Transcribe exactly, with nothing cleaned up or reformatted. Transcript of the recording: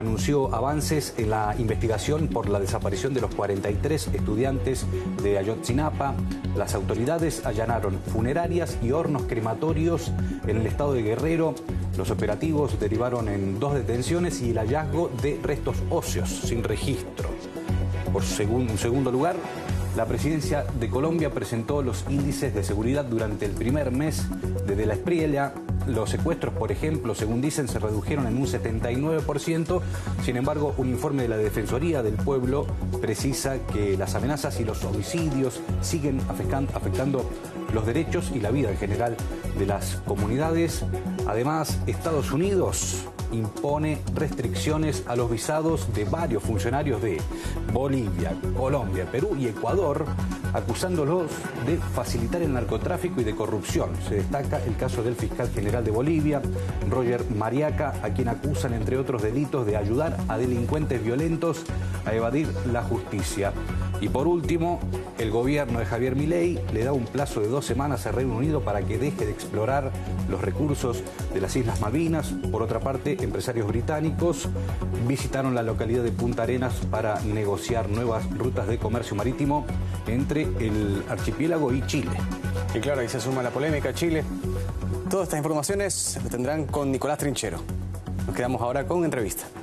Anunció avances en la investigación por la desaparición de los cuarenta y tres estudiantes de Ayotzinapa. Las autoridades allanaron funerarias y hornos crematorios en el estado de Guerrero. Los operativos derivaron en dos detenciones y el hallazgo de restos óseos sin registro. Por un segundo lugar, la presidencia de Colombia presentó los índices de seguridad durante el primer mes desde la Espriella. Los secuestros, por ejemplo, según dicen, se redujeron en un setenta y nueve por ciento. Sin embargo, un informe de la Defensoría del Pueblo precisa que las amenazas y los homicidios siguen afectando los derechos y la vida en general de las comunidades. Además, Estados Unidos impone restricciones a los visados de varios funcionarios de Bolivia, Colombia, Perú y Ecuador, acusándolos de facilitar el narcotráfico y de corrupción. Se destaca el caso del fiscal general de Bolivia, Roger Mariaca, a quien acusan, entre otros delitos, de ayudar a delincuentes violentos a evadir la justicia. Y por último, el gobierno de Javier Milei le da un plazo de dos semanas al Reino Unido para que deje de explorar los recursos de las Islas Malvinas. Por otra parte, empresarios británicos visitaron la localidad de Punta Arenas para negociar nuevas rutas de comercio marítimo entre el archipiélago y Chile. Y claro, ahí se suma la polémica Chile. Todas estas informaciones las tendrán con Nicolás Trinchero. Nos quedamos ahora con entrevista.